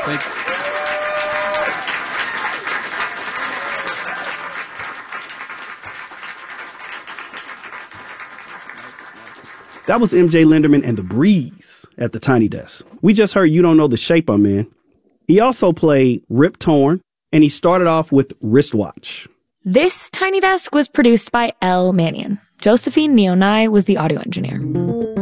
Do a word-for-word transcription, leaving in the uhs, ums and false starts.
Thanks. That was M J Lenderman and The Breeze at the Tiny Desk. We just heard You Don't Know the Shape I'm In. He also played Rip Torn, and he started off with Wristwatch. This Tiny Desk was produced by Elle Mannion. Josephine Nionai was the audio engineer.